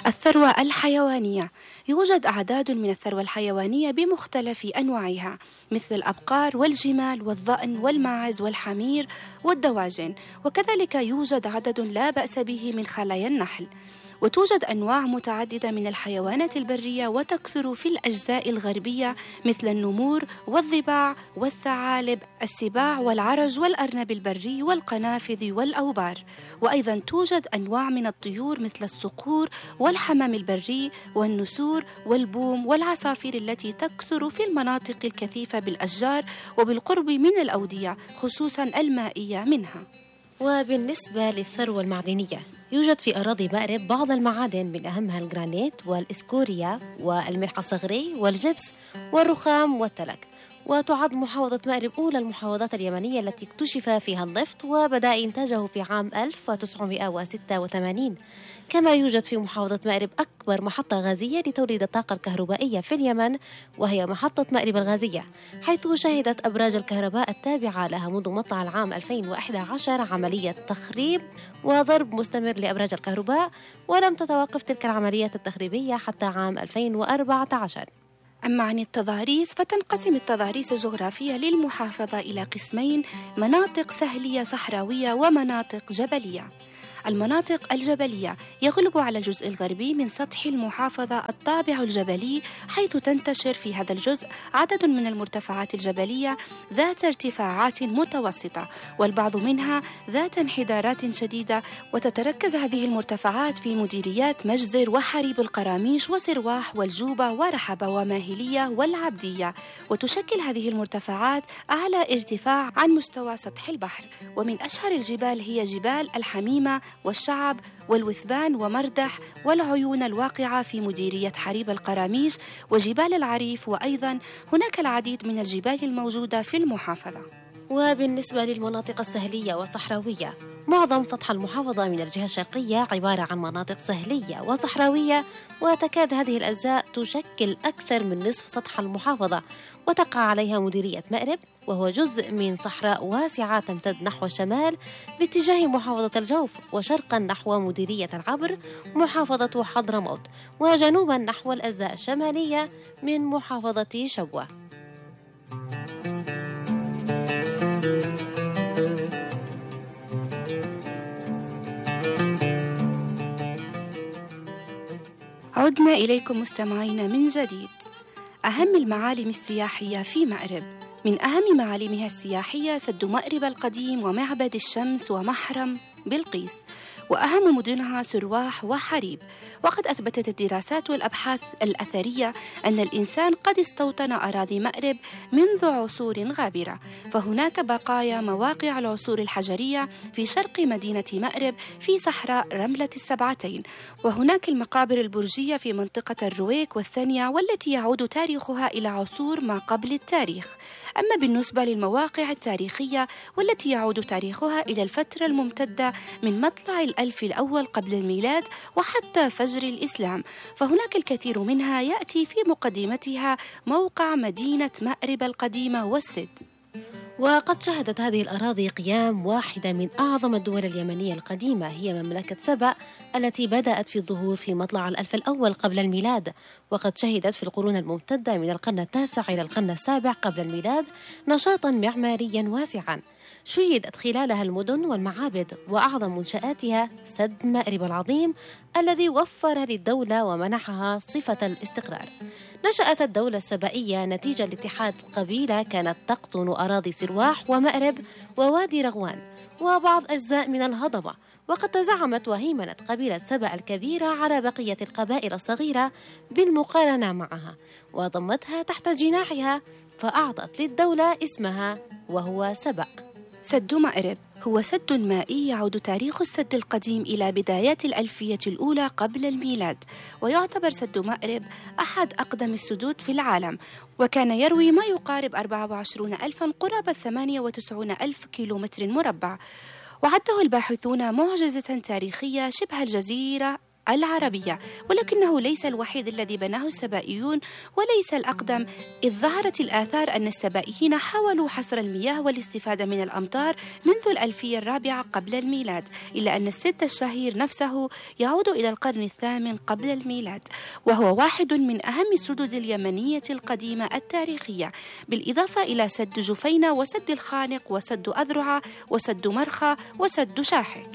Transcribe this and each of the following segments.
الثروة الحيوانية. يوجد أعداد من الثروة الحيوانية بمختلف أنواعها، مثل الأبقار والجمال والظأن والماعز والحمير والدواجن، وكذلك يوجد عدد لا بأس به من خلايا النحل. وتوجد أنواع متعددة من الحيوانات البرية وتكثر في الأجزاء الغربية، مثل النمور والضباع والثعالب، السباع والعرج والأرنب البري والقنافذ والأوبار. وأيضا توجد أنواع من الطيور مثل الصقور والحمام البري والنسور والبوم والعصافير التي تكثر في المناطق الكثيفة بالأشجار وبالقرب من الأودية، خصوصا المائية منها. وبالنسبة للثروة المعدنية، يوجد في أراضي مأرب بعض المعادن من أهمها الجرانيت والإسكوريا والملح الصغري والجبس والرخام والتلك. وتعد محافظة مأرب أولى المحافظات اليمنية التي اكتشف فيها النفط وبدأ إنتاجه في عام 1986. كما يوجد في محافظة مأرب أكبر محطة غازية لتوليد الطاقة الكهربائية في اليمن، وهي محطة مأرب الغازية، حيث شهدت أبراج الكهرباء التابعة لها منذ مطلع العام 2011 عملية تخريب وضرب مستمر لأبراج الكهرباء، ولم تتوقف تلك العمليات التخريبية حتى عام 2014. أما عن التضاريس، فتنقسم التضاريس الجغرافية للمحافظة إلى قسمين: مناطق سهلية صحراوية ومناطق جبلية. المناطق الجبلية يغلب على الجزء الغربي من سطح المحافظة الطابع الجبلي، حيث تنتشر في هذا الجزء عدد من المرتفعات الجبلية ذات ارتفاعات متوسطة، والبعض منها ذات انحدارات شديدة. وتتركز هذه المرتفعات في مديريات مجزر وحريب القراميش وسرواح والجوبة ورحبة وماهلية والعبدية. وتشكل هذه المرتفعات أعلى ارتفاع عن مستوى سطح البحر. ومن أشهر الجبال هي جبال الحميمة والشعب والوثبان ومردح والعيون الواقعة في مديرية حريب القراميش وجبال العريف. وأيضا هناك العديد من الجبال الموجودة في المحافظة. وبالنسبة للمناطق السهلية والصحراوية، معظم سطح المحافظة من الجهة الشرقية عبارة عن مناطق سهلية وصحراوية، وتكاد هذه الأجزاء تشكل أكثر من نصف سطح المحافظة، وتقع عليها مديرية مأرب، وهو جزء من صحراء واسعة تمتد نحو الشمال باتجاه محافظة الجوف، وشرقا نحو مديرية العبر محافظة حضرموت، وجنوبا نحو الأجزاء الشمالية من محافظة شبوة. عدنا إليكم مستمعين من جديد. أهم المعالم السياحية في مأرب: من أهم معالمها السياحية سد مأرب القديم ومعبد الشمس ومحرم بلقيس، وأهم مدنها سرواح وحريب. وقد أثبتت الدراسات والأبحاث الأثرية أن الإنسان قد استوطن أراضي مأرب منذ عصور غابرة، فهناك بقايا مواقع العصور الحجرية في شرق مدينة مأرب في صحراء رملة السبعتين، وهناك المقابر البرجية في منطقة الرويك والثانية، والتي يعود تاريخها إلى عصور ما قبل التاريخ. أما بالنسبة للمواقع التاريخية والتي يعود تاريخها إلى الفترة الممتدة من مطلع الألف الأول قبل الميلاد وحتى فجر الإسلام، فهناك الكثير منها يأتي في مقدمتها موقع مدينة مأرب القديمة والسد. وقد شهدت هذه الأراضي قيام واحدة من أعظم الدول اليمنية القديمة، هي مملكة سبأ، التي بدأت في الظهور في مطلع الألف الأول قبل الميلاد. وقد شهدت في القرون الممتدة من القرن التاسع إلى القرن السابع قبل الميلاد نشاطا معماريا واسعا، شيدت خلالها المدن والمعابد، وأعظم منشآتها سد مأرب العظيم الذي وفر للدولة ومنحها صفة الاستقرار. نشأت الدولة السبائية نتيجة لاتحاد قبيلة كانت تقطن أراضي سرواح ومأرب ووادي رغوان وبعض أجزاء من الهضبة، وقد تزعمت وهيمنت قبيلة سبأ الكبيرة على بقية القبائل الصغيرة بالمقارنة معها، وضمتها تحت جناحها، فأعطت للدولة اسمها وهو سبأ. سد مأرب هو سد مائي يعود تاريخ السد القديم إلى بدايات الألفية الأولى قبل الميلاد، ويعتبر سد مأرب أحد أقدم السدود في العالم، وكان يروي ما يقارب 24,000 قرابة 98,000 كيلومتر مربع. وعده الباحثون معجزة تاريخية شبه الجزيرة العربية، ولكنه ليس الوحيد الذي بناه السبائيون وليس الأقدم، إذ ظهرت الآثار أن السبائيين حاولوا حصر المياه والاستفادة من الأمطار منذ الألفية الرابعة قبل الميلاد، إلا أن السد الشهير نفسه يعود إلى القرن الثامن قبل الميلاد، وهو واحد من أهم السدود اليمنية القديمة التاريخية، بالإضافة إلى سد جفينة وسد الخانق وسد أذرعة وسد مرخى وسد شاحك.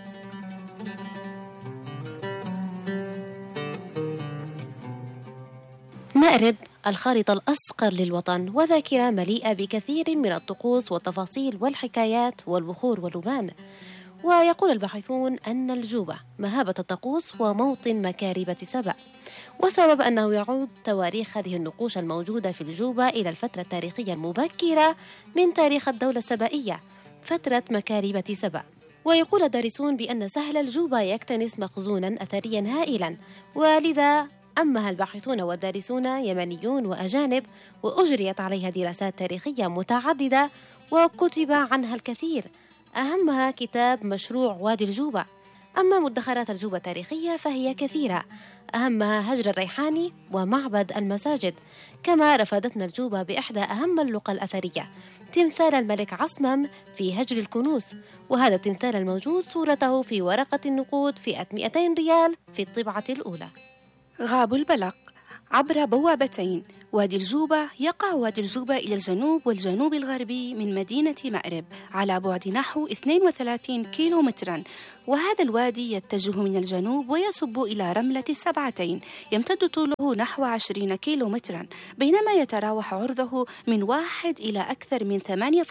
مأرب الخارطة الأصغر للوطن وذاكرة مليئة بكثير من الطقوس والتفاصيل والحكايات والبخور واللبان. ويقول الباحثون أن الجوبة مهابة الطقوس وموطن مكاربة سبأ، وسبب أنه يعود تواريخ هذه النقوش الموجودة في الجوبة إلى الفترة التاريخية المبكرة من تاريخ الدولة السبائية، فترة مكاربة سبأ. ويقول الدارسون بأن سهل الجوبة يكتنس مخزونا أثريا هائلا، ولذا أمها الباحثون والدارسون يمنيون وأجانب، وأجريت عليها دراسات تاريخية متعددة وكتب عنها الكثير، أهمها كتاب مشروع وادي الجوبة. أما مدخرات الجوبة التاريخية فهي كثيرة، أهمها هجر الريحاني ومعبد المساجد، كما رفدتنا الجوبة بإحدى أهم اللقى الأثرية، تمثال الملك عصمم في هجر الكنوز، وهذا التمثال الموجود صورته في ورقة النقود فئة 200 ريال في الطبعة الأولى. غاب البلق عبر بوابتين. وادي الجوبة يقع وادي الجوبة إلى الجنوب والجنوب الغربي من مدينة مأرب على بعد نحو 32 كيلومترا، وهذا الوادي يتجه من الجنوب ويصب إلى رملة السبعتين، يمتد طوله نحو 20 كيلومترا، بينما يتراوح عرضه من 1 إلى أكثر من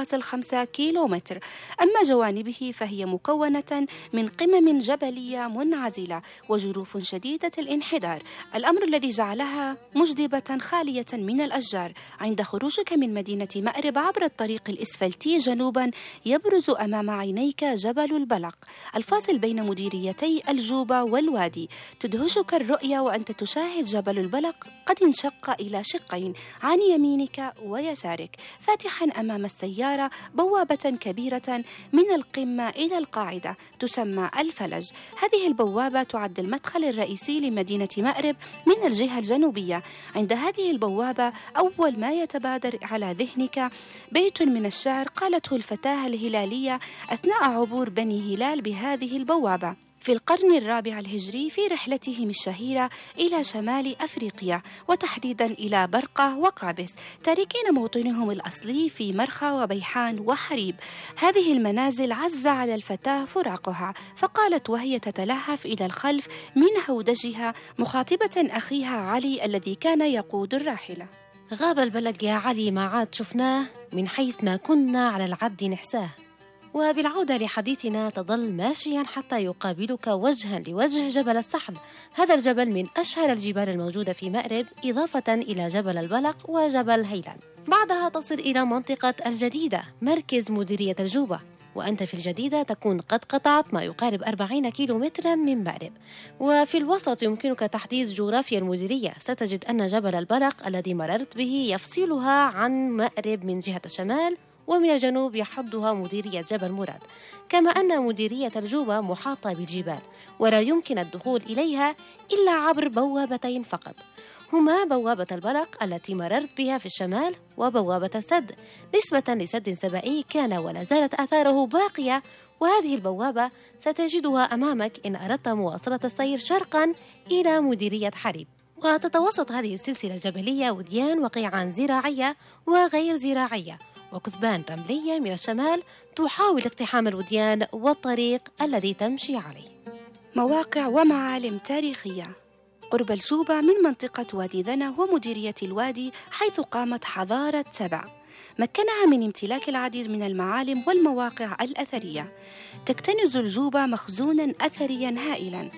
8.5 كيلومتر. أما جوانبه فهي مكونة من قمم جبلية منعزلة وجروف شديدة الانحدار، الأمر الذي جعلها مجدبة خالية من الأشجار. عند خروجك من مدينة مأرب عبر الطريق الإسفلتي جنوبا يبرز أمام عينيك جبل البلق الفاصل بين مديريتي الجوبة والوادي. تدهشك الرؤية وأنت تشاهد جبل البلق قد انشق إلى شقين عن يمينك ويسارك، فاتحا أمام السيارة بوابة كبيرة من القمة إلى القاعدة تسمى الفلج. هذه البوابة تعد المدخل الرئيسي لمدينة مأرب من الجهة الجنوبية. عند هذه البوابة أول ما يتبادر على ذهنك بيت من الشعر قالته الفتاة الهلالية أثناء عبور بني هلال بهذه البوابة في القرن الرابع الهجري في رحلتهم الشهيرة إلى شمال أفريقيا، وتحديدا إلى برقة وقابس، تاركين موطنهم الأصلي في مرخى وبيحان وحريب. هذه المنازل عز على الفتاة فراقها، فقالت وهي تتلهف إلى الخلف من هودجها مخاطبة أخيها علي الذي كان يقود الراحلة: غاب البلق يا علي ما عاد شفناه، من حيث ما كنا على العد نحساه. وبالعودة لحديثنا تظل ماشيا حتى يقابلك وجها لوجه جبل السحل. هذا الجبل من أشهر الجبال الموجودة في مأرب، إضافة إلى جبل البلق وجبل هيلان. بعدها تصل إلى منطقة الجديدة مركز مديرية الجوبة، وأنت في الجديدة تكون قد قطعت ما يقارب 40 كيلومترا من مأرب. وفي الوسط يمكنك تحديد جغرافيا المديرية، ستجد أن جبل البلق الذي مررت به يفصلها عن مأرب من جهة الشمال، ومن الجنوب يحدها مديرية جبل مراد، كما أن مديرية الجوبة محاطة بالجبال ولا يمكن الدخول إليها إلا عبر بوابتين فقط، هما بوابة البلق التي مررت بها في الشمال، وبوابة السد نسبة لسد سبائي كان ولا زالت آثاره باقية، وهذه البوابة ستجدها أمامك إن أردت مواصلة السير شرقا إلى مديرية حريب. وتتوسط هذه السلسلة الجبلية وديان وقيعان زراعية وغير زراعية وكثبان رملية من الشمال تحاول اقتحام الوديان والطريق الذي تمشي عليه. مواقع ومعالم تاريخية قرب الجوبة من منطقة وادي ذنى ومديرية الوادي، حيث قامت حضارة سبأ مكنها من امتلاك العديد من المعالم والمواقع الأثرية. تكتنز الجوبة مخزونا أثريا هائلا،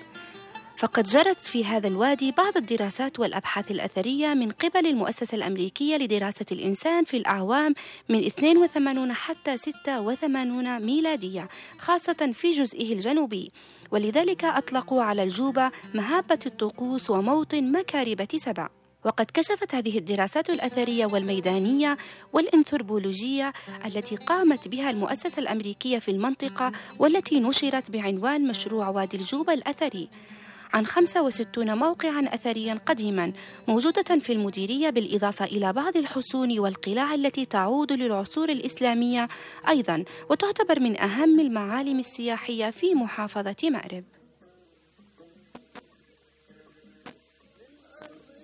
فقد جرت في هذا الوادي بعض الدراسات والأبحاث الأثرية من قبل المؤسسة الأمريكية لدراسة الإنسان في الأعوام من 82 حتى 86 ميلادية، خاصة في جزئه الجنوبي، ولذلك أطلقوا على الجوبة مهابة الطقوس وموطن مكاربة سبأ. وقد كشفت هذه الدراسات الأثرية والميدانية والأنثروبولوجية التي قامت بها المؤسسة الأمريكية في المنطقة، والتي نشرت بعنوان مشروع وادي الجوبة الأثري، عن 65 موقعا أثريا قديما موجودة في المديرية، بالإضافة إلى بعض الحصون والقلاع التي تعود للعصور الإسلامية أيضا، وتعتبر من أهم المعالم السياحية في محافظة مأرب.